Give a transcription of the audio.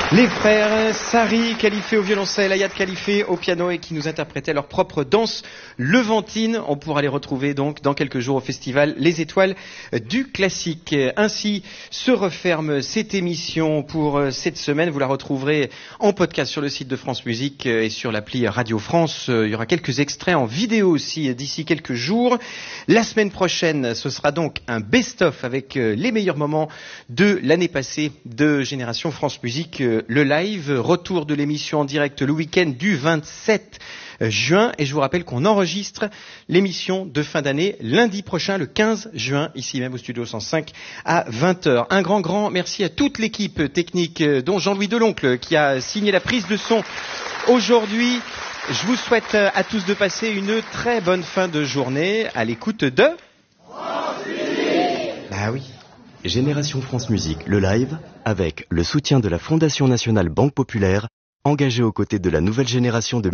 Les frères Sari Khalifé au violoncelle, Ayad Khalifé au piano et qui nous interprétaient leur propre danse levantine. On pourra les retrouver donc dans quelques jours au festival Les Étoiles du Classique. Ainsi se referme cette émission pour cette semaine. Vous la retrouverez en podcast sur le site de France Musique et sur l'appli Radio France. Il y aura quelques extraits en vidéo aussi d'ici quelques jours. La semaine prochaine, ce sera donc un best-of avec les meilleurs moments de l'année passée de Génération France Musique. Le live, retour de l'émission en direct le week-end du 27 juin. Et je vous rappelle qu'on enregistre l'émission de fin d'année lundi prochain, le 15 juin, ici même au Studio 105 à 20h. Un grand merci à toute l'équipe technique, dont Jean-Louis Deloncle qui a signé la prise de son aujourd'hui. Je vous souhaite à tous de passer une très bonne fin de journée à l'écoute de... Ah oui. Génération France Musique, le live, avec le soutien de la Fondation Nationale Banque Populaire, engagée aux côtés de la nouvelle génération de